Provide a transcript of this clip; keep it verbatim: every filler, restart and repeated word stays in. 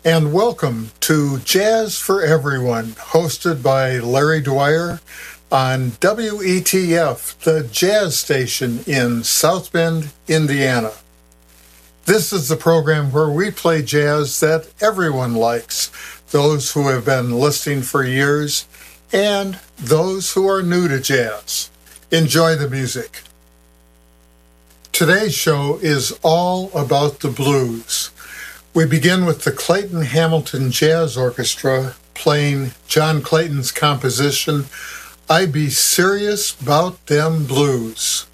and welcome to Jazz for Everyone, hosted by Larry Dwyer on W E T F, the jazz station in South Bend, Indiana. This is the program where we play jazz that everyone likes, those who have been listening for years, and those who are new to jazz. Enjoy the music. Today's show is all about the blues. We begin with the Clayton Hamilton Jazz Orchestra playing John Clayton's composition, I Be Serious 'Bout Them Blues.